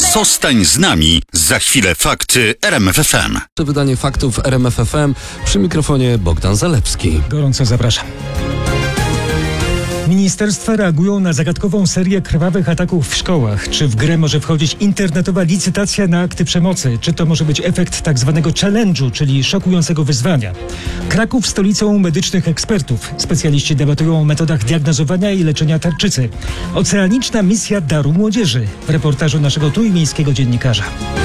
Zostań z nami. Za chwilę fakty RMF FM. To wydanie faktów RMF FM. Przy mikrofonie Bogdan Zalewski. Gorąco zapraszam. Ministerstwa reagują na zagadkową serię krwawych ataków w szkołach. Czy w grę może wchodzić internetowa licytacja na akty przemocy? Czy to może być efekt tak zwanego challenge'u, czyli szokującego wyzwania? Kraków stolicą medycznych ekspertów. Specjaliści debatują o metodach diagnozowania i leczenia tarczycy. Oceaniczna misja Daru Młodzieży. W reportażu naszego trójmiejskiego dziennikarza.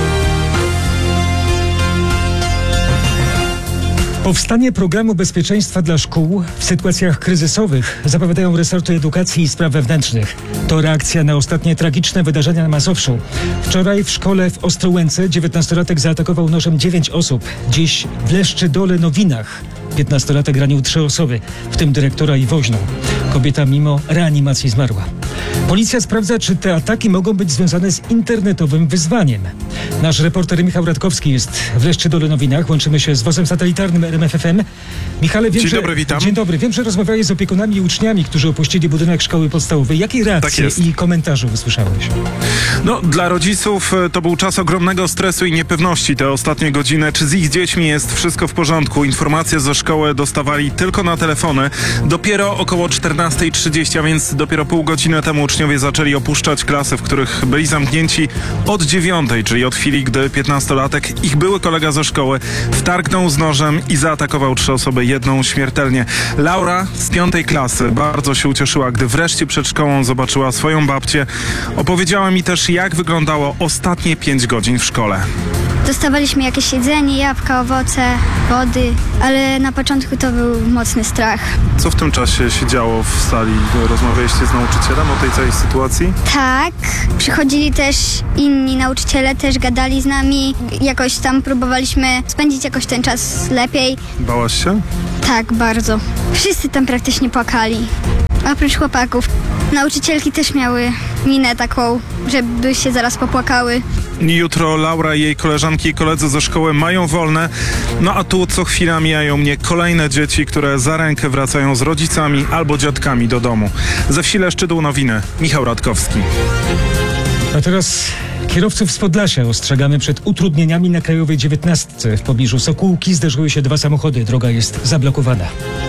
Powstanie programu bezpieczeństwa dla szkół w sytuacjach kryzysowych zapowiadają resorty edukacji i spraw wewnętrznych. To reakcja na ostatnie tragiczne wydarzenia na Mazowszu. Wczoraj w szkole w Ostrołęce 19-latek zaatakował nożem 9 osób. Dziś w Leszczydole-Nowinach 15-latek ranił 3 osoby, w tym dyrektora i woźną. Kobieta mimo reanimacji zmarła. Policja sprawdza, czy te ataki mogą być związane z internetowym wyzwaniem. Nasz reporter Michał Radkowski jest w Leszczydole-Nowinach. Łączymy się z wozem satelitarnym RMF FM. Michale, wiem, Dzień dobry, witam. Dzień dobry. Wiem, że rozmawiałeś z opiekunami i uczniami, którzy opuścili budynek szkoły podstawowej. Jakie reakcje i komentarze usłyszałeś? No, dla rodziców to był czas ogromnego stresu i niepewności te ostatnie godziny. Czy z ich dziećmi jest wszystko w porządku? Informacje ze szkoły dostawali tylko na telefony. Dopiero około 14:30, a więc dopiero pół godziny temu uczniowie zaczęli opuszczać klasy, w których byli zamknięci od 9:00, czyli od chwili, gdy 15-latek, ich były kolega ze szkoły, wtargnął z nożem i zaatakował 3 osoby, jedną śmiertelnie. Laura z 5. klasy bardzo się ucieszyła, gdy wreszcie przed szkołą zobaczyła swoją babcię. Opowiedziała mi też, jak wyglądało ostatnie 5 godzin w szkole. Dostawaliśmy jakieś jedzenie, jabłka, owoce, wody, ale na początku to był mocny strach. Co w tym czasie się działo w sali? Rozmawialiście z nauczycielem o tej całej sytuacji? Tak, przychodzili też inni nauczyciele, też gadali z nami. Jakoś tam próbowaliśmy spędzić jakoś ten czas lepiej. Bałaś się? Tak, bardzo. Wszyscy tam praktycznie płakali, oprócz chłopaków. Nauczycielki też miały minę taką, żeby się zaraz popłakały. Jutro Laura i jej koleżanki i koledzy ze szkoły mają wolne, no a tu co chwila mijają mnie kolejne dzieci, które za rękę wracają z rodzicami albo dziadkami do domu. Ze wsi Leszczydół-Nowiny, Michał Radkowski. A teraz kierowców z Podlasia ostrzegamy przed utrudnieniami na Krajowej 19. W pobliżu Sokółki zderzyły się 2 samochody. Droga jest zablokowana.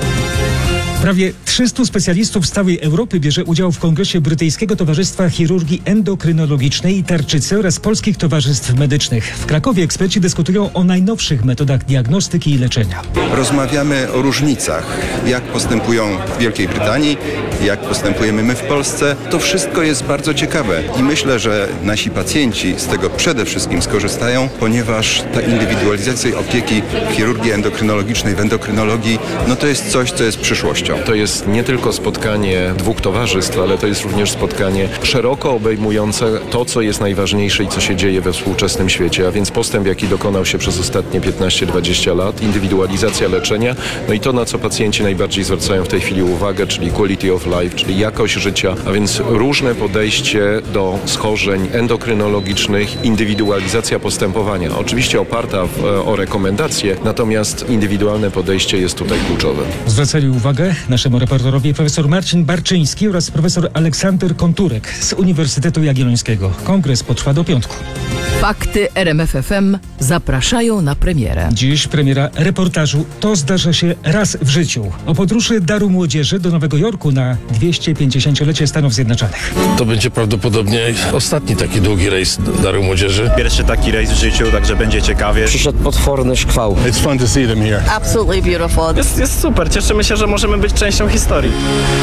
Prawie 300 specjalistów z całej Europy bierze udział w kongresie Brytyjskiego Towarzystwa Chirurgii Endokrynologicznej i Tarczycy oraz polskich towarzystw medycznych. W Krakowie eksperci dyskutują o najnowszych metodach diagnostyki i leczenia. Rozmawiamy o różnicach, jak postępują w Wielkiej Brytanii, jak postępujemy my w Polsce. To wszystko jest bardzo ciekawe i myślę, że nasi pacjenci z tego przede wszystkim skorzystają, ponieważ ta indywidualizacja opieki w chirurgii endokrynologicznej, w endokrynologii, no to jest coś, co jest przyszłością. To jest nie tylko spotkanie 2 towarzystw, ale to jest również spotkanie szeroko obejmujące to, co jest najważniejsze i co się dzieje we współczesnym świecie, a więc postęp, jaki dokonał się przez ostatnie 15-20 lat, indywidualizacja leczenia, no i to, na co pacjenci najbardziej zwracają w tej chwili uwagę, czyli quality of life, czyli jakość życia, a więc różne podejście do schorzeń endokrynologicznych, indywidualizacja postępowania. Oczywiście oparta o rekomendacje, natomiast indywidualne podejście jest tutaj kluczowe. Zwracali uwagę naszemu reporterowi profesor Marcin Barczyński oraz profesor Aleksander Konturek z Uniwersytetu Jagiellońskiego. Kongres potrwa do piątku. Fakty RMF FM zapraszają na premierę. Dziś premiera reportażu To zdarza się raz w życiu. O podróży Daru Młodzieży do Nowego Jorku na 250-lecie Stanów Zjednoczonych. To będzie prawdopodobnie ostatni taki długi rejs Daru Młodzieży. Pierwszy taki rejs w życiu, także będzie ciekawie. Przyszedł potworny szkwał. It's fun to see them here. Absolutely beautiful. Jest super, cieszymy się, że możemy być częścią historii.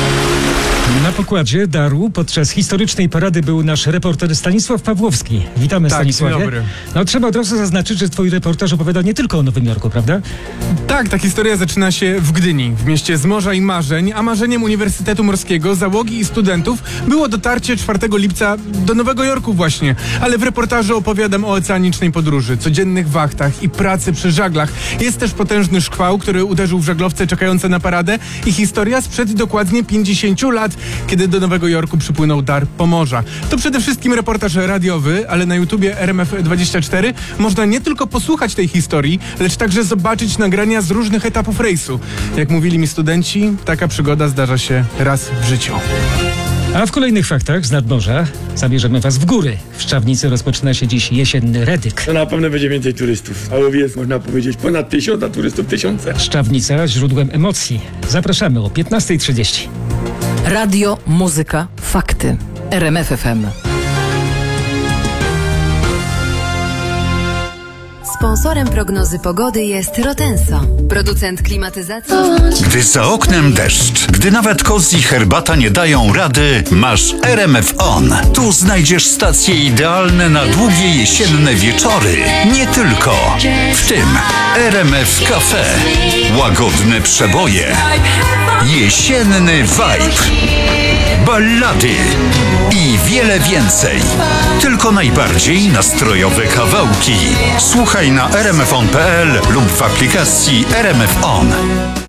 Na pokładzie Daru podczas historycznej parady był nasz reporter Stanisław Pawłowski. Witamy, Stanisławie. Dzień dobry. No, trzeba od razu zaznaczyć, że twój reportaż opowiada nie tylko o Nowym Jorku, prawda? Tak, ta historia zaczyna się w Gdyni, w mieście z morza i marzeń, a marzeniem Uniwersytetu Morskiego, załogi i studentów było dotarcie 4 lipca do Nowego Jorku właśnie. Ale w reportażu opowiadam o oceanicznej podróży, codziennych wachtach i pracy przy żaglach. Jest też potężny szkwał, który uderzył w żaglowce czekające na paradę i historia sprzed dokładnie 50 lat, kiedy do Nowego Jorku przypłynął dar Pomorza. To przede wszystkim reportaż radiowy, ale na YouTubie RMF24 można nie tylko posłuchać tej historii, lecz także zobaczyć nagrania z różnych etapów rejsu. Jak mówili mi studenci, taka przygoda zdarza się raz w życiu. A w kolejnych faktach z nadmorza zabierzemy was w góry. W Szczawnicy rozpoczyna się dziś jesienny redyk. To na pewno będzie więcej turystów. A jest, można powiedzieć, ponad 1000, a turystów tysiące. Szczawnica źródłem emocji. Zapraszamy o 15:30. Radio, muzyka, fakty. RMF FM. Sponsorem prognozy pogody jest Rotenso, producent klimatyzacji. Gdy za oknem deszcz, gdy nawet koz i herbata nie dają rady, masz RMF On. Tu znajdziesz stacje idealne na długie jesienne wieczory. Nie tylko. W tym RMF Cafe. Łagodne przeboje. Jesienny vibe. Ballady i wiele więcej. Tylko najbardziej nastrojowe kawałki. Słuchaj na rmfon.pl lub w aplikacji RMF On.